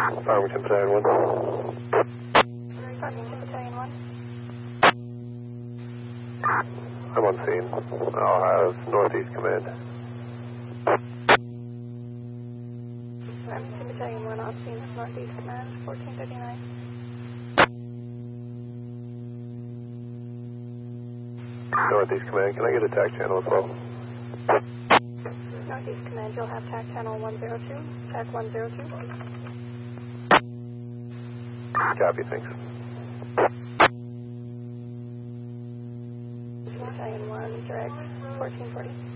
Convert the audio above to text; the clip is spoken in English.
Farmington Battalion 1. Farmington Battalion 1. I'm on scene. I'll have Northeast Command. Farmington Battalion 1 on scene with Northeast Command, 1439. Northeast Command, can I get a TAC channel as well? Northeast Command, you'll have TAC channel 102, TAC 102. Copy, thanks. Battalion 1, direct, 1440.